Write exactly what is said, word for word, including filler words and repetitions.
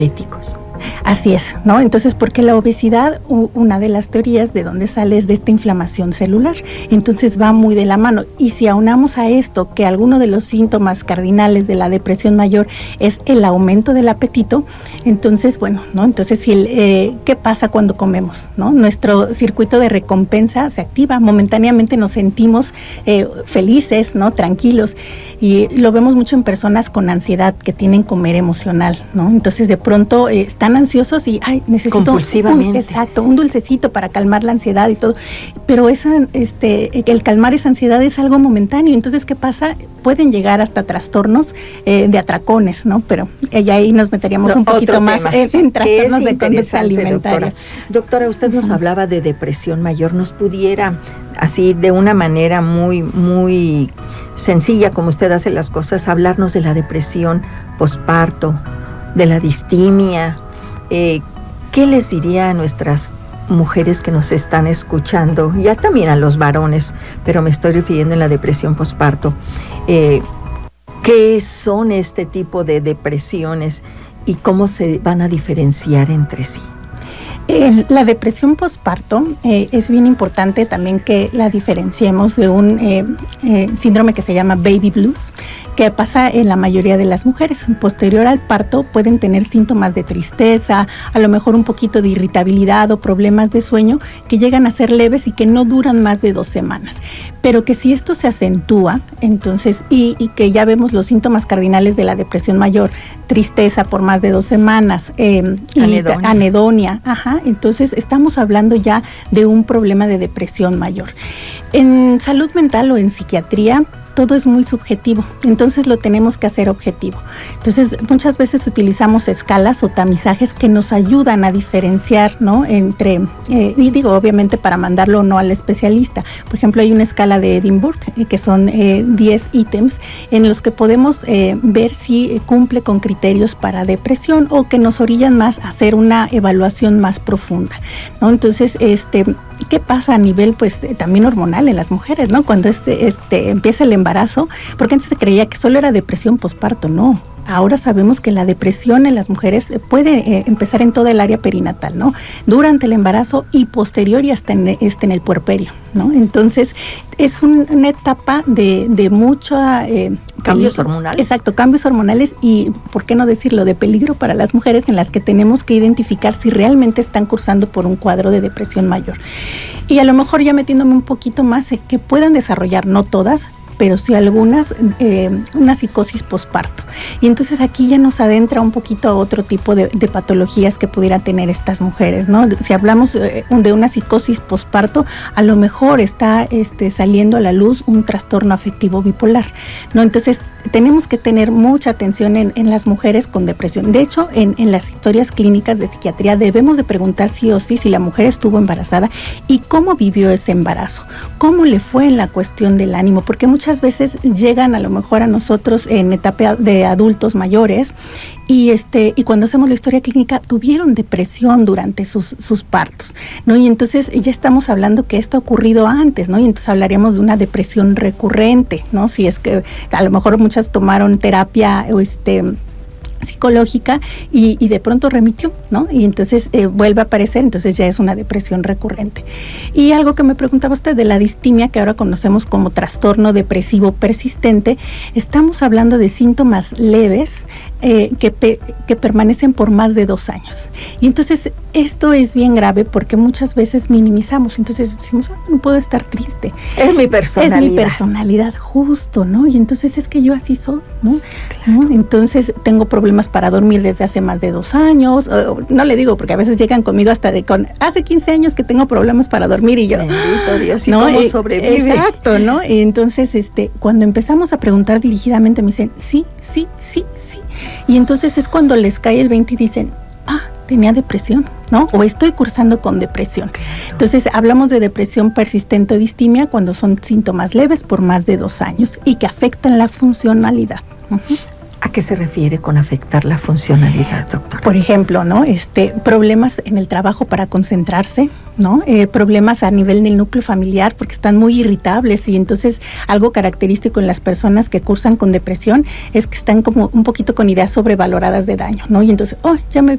diabéticos. Así es, ¿no? Entonces, porque la obesidad, una de las teorías de dónde sale es de esta inflamación celular. Entonces va muy de la mano. Y si aunamos a esto que alguno de los síntomas cardinales de la depresión mayor es el aumento del apetito, entonces, bueno, ¿no? Entonces, si el, eh, ¿qué pasa cuando comemos? ¿No? Nuestro circuito de recompensa se activa. Momentáneamente nos sentimos eh, felices, ¿no? Tranquilos. Y lo vemos mucho en personas con ansiedad que tienen comer emocional, ¿no? Entonces, de pronto eh, están ansiosos y, ay, necesito compulsivamente. Un, exacto, un dulcecito para calmar la ansiedad y todo. Pero esa, este, el calmar esa ansiedad es algo momentáneo. Entonces, ¿qué pasa? Pueden llegar hasta trastornos eh, de atracones, ¿no? Pero eh, ya ahí nos meteríamos no, un poquito más en, en trastornos de conducta alimentaria. Doctora, doctora usted nos uh-huh. hablaba de depresión mayor. ¿Nos pudiera, así de una manera muy, muy sencilla, como usted hace las cosas, hablarnos de la depresión posparto, de la distimia? Eh, ¿Qué les diría a nuestras mujeres que nos están escuchando? Ya también a los varones, pero me estoy refiriendo en la depresión posparto. Eh, ¿Qué son este tipo de depresiones y cómo se van a diferenciar entre sí? Eh, la depresión posparto eh, es bien importante también que la diferenciemos de un eh, eh, síndrome que se llama baby blues, que pasa en la mayoría de las mujeres. Posterior al parto pueden tener síntomas de tristeza, a lo mejor un poquito de irritabilidad o problemas de sueño que llegan a ser leves y que no duran más de dos semanas. Pero que si esto se acentúa, entonces, y, y que ya vemos los síntomas cardinales de la depresión mayor, tristeza por más de dos semanas, eh, anedonia. Y anedonia, ajá, entonces estamos hablando ya de un problema de depresión mayor. En salud mental o en psiquiatría, todo es muy subjetivo, entonces lo tenemos que hacer objetivo. Entonces, muchas veces utilizamos escalas o tamizajes que nos ayudan a diferenciar, ¿no? Entre, eh, y digo, obviamente para mandarlo o no al especialista. Por ejemplo, hay una escala de Edinburgh, eh, que son eh, diez ítems, en los que podemos eh, ver si cumple con criterios para depresión o que nos orillan más a hacer una evaluación más profunda, ¿no? Entonces, este, ¿qué pasa a nivel, pues, también hormonal en las mujeres, ¿no? Cuando este, este, empieza el embarazo, porque antes se creía que solo era depresión posparto, no. Ahora sabemos que la depresión en las mujeres puede eh, empezar en toda el área perinatal, ¿no? Durante el embarazo y posterior y hasta en, este, en el puerperio, ¿no? Entonces, es un, una etapa de, de mucha... Eh, cambios hormonales. Exacto, cambios hormonales y, ¿por qué no decirlo?, de peligro para las mujeres en las que tenemos que identificar si realmente están cursando por un cuadro de depresión mayor. Y a lo mejor ya metiéndome un poquito más, eh, que puedan desarrollar, no todas, pero sí algunas, eh, una psicosis posparto. Y entonces aquí ya nos adentra un poquito a otro tipo de, de patologías que pudieran tener estas mujeres, ¿no? Si hablamos eh, de una psicosis posparto, a lo mejor está este, saliendo a la luz un trastorno afectivo bipolar, ¿no? Entonces, tenemos que tener mucha atención en, en las mujeres con depresión. De hecho, en, en las historias clínicas de psiquiatría debemos de preguntar sí o sí si la mujer estuvo embarazada y cómo vivió ese embarazo, cómo le fue en la cuestión del ánimo, porque muchas veces llegan a lo mejor a nosotros en etapa de adultos mayores y este y cuando hacemos la historia clínica tuvieron depresión durante sus, sus partos, ¿no? Y entonces ya estamos hablando que esto ha ocurrido antes, ¿no? Y entonces hablaríamos de una depresión recurrente, ¿no? Si es que a lo mejor muchas tomaron terapia o este psicológica y, y de pronto remitió, ¿no? Y entonces eh, vuelve a aparecer, entonces ya es una depresión recurrente. Y algo que me preguntaba usted de la distimia, que ahora conocemos como trastorno depresivo persistente, estamos hablando de síntomas leves eh, que, pe- que permanecen por más de dos años. Y entonces esto es bien grave porque muchas veces minimizamos, entonces decimos, ah, no puedo estar triste. Es mi personalidad. Es mi personalidad, justo, ¿no? Y entonces es que yo así soy, ¿no? Claro. ¿no? Entonces tengo problemas para dormir desde hace más de dos años, no le digo porque a veces llegan conmigo hasta de con hace quince años que tengo problemas para dormir y yo, bendito Dios, ¿y ¿no? cómo eh, sobrevive? Exacto, ¿no? Y entonces este, cuando empezamos a preguntar dirigidamente me dicen, sí, sí, sí, sí, y entonces es cuando les cae el veinte y dicen, ah, tenía depresión, ¿no? O estoy cursando con depresión. Claro. Entonces, hablamos de depresión persistente o distimia cuando son síntomas leves por más de dos años y que afectan la funcionalidad. Uh-huh. ¿A qué se refiere con afectar la funcionalidad, doctora? Por ejemplo, ¿no? Este, problemas en el trabajo para concentrarse, ¿no? Eh, problemas a nivel del núcleo familiar porque están muy irritables, y entonces algo característico en las personas que cursan con depresión es que están como un poquito con ideas sobrevaloradas de daño, ¿no? Y entonces, oh, ya me